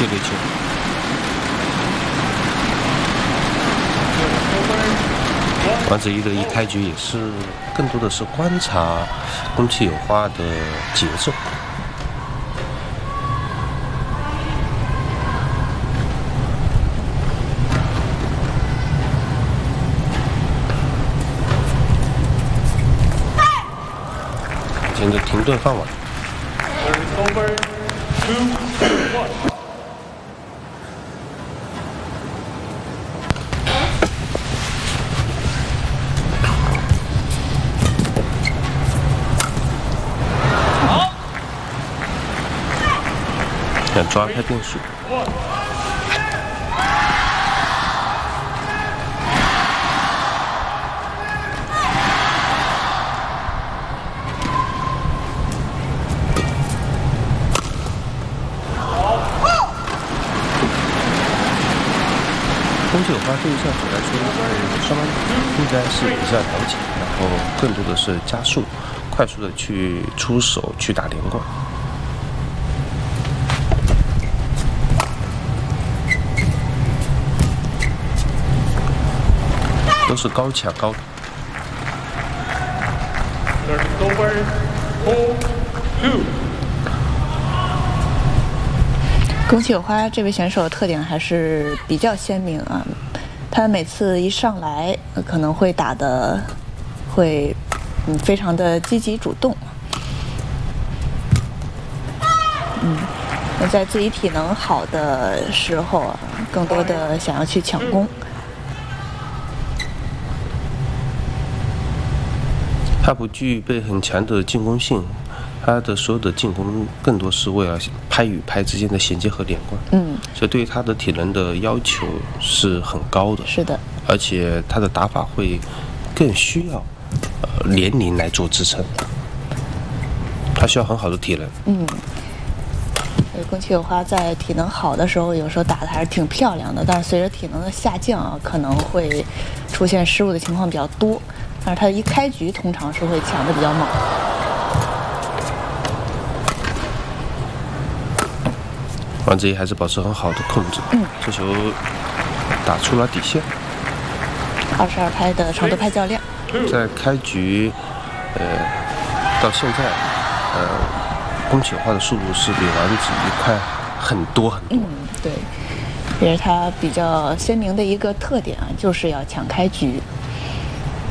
接垒球。王子怡的一开局也是更多的是观察宫崎有花的节奏。现在停顿放完。想抓开变数。宫崎有花这一项组来说，双方应该是比较了解，然后更多的是加速、快速的去出手去打连贯。都是高抢高打。 宫崎有花这位选手的特点还是比较鲜明啊，他每次一上来可能会打得会非常的积极主动，那在自己体能好的时候啊，更多的想要去抢攻。 他不具备很强的进攻性，他的所有的进攻更多是为了拍与拍之间的衔接和连贯。所以对于他的体能的要求是很高的。 是的， 而且他的打法会更需要年龄来做支撑，他需要很好的体能。 宫崎有花在体能好的时候，有时候打的还是挺漂亮的，但是随着体能的下降啊，可能会出现失误的情况比较多。但是他一开局通常是会抢的比较猛。 王子怡还是保持很好的控制。这球打出了底线。 22拍的长度拍较量。 在开局，到现在，宫崎有花的速度是比王子怡快很多很多。 对，这是他比较鲜明的一个特点啊，就是要抢开局。